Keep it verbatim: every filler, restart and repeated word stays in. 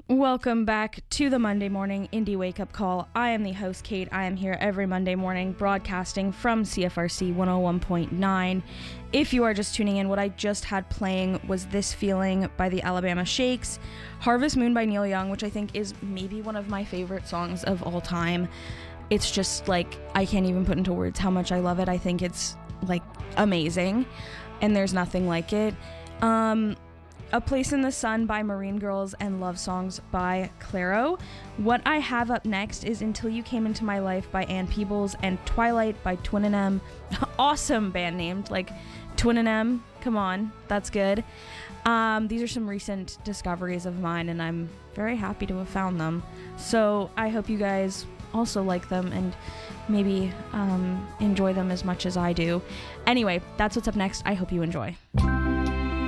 Welcome back to the Monday Morning Indie Wake Up Call. I am the host, Kate. I am here every Monday morning broadcasting from C F R C one oh one point nine. If you are just tuning in, what I just had playing was This Feeling by the Alabama Shakes, Harvest Moon by Neil Young, which I think is maybe one of my favorite songs of all time. It's just like, I can't even put into words how much I love it. I think it's like amazing, and there's nothing like it. Um... A Place in the Sun by Marine Girls and Love Songs by Clairo. What I have up next is Until You Came Into My Life by Ann Peebles and Twilight by Twin and M. Awesome band named, like Twin and M. Come on, that's good. Um, these are some recent discoveries of mine, and I'm very happy to have found them. So I hope you guys also like them and maybe um, enjoy them as much as I do. Anyway, that's what's up next. I hope you enjoy.